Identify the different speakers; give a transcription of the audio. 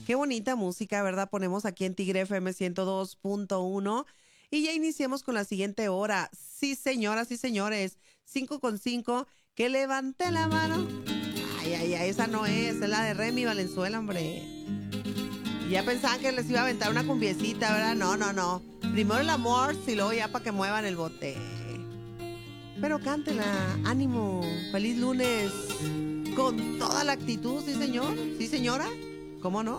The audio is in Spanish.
Speaker 1: Qué bonita música, ¿verdad? Ponemos aquí en Tigre FM 102.1 y ya iniciamos con la siguiente hora. Sí, señoras y señores, 5:05, que levante la mano. Ay, ay, ay, esa no es la de Remy Valenzuela, hombre. Y ya pensaban que les iba a aventar una cumbiecita, ¿verdad? No, no, no. Primero el amor y luego ya para que muevan el bote. Pero cántela, ánimo, feliz lunes, con toda la actitud, sí señor, sí señora, ¿cómo no?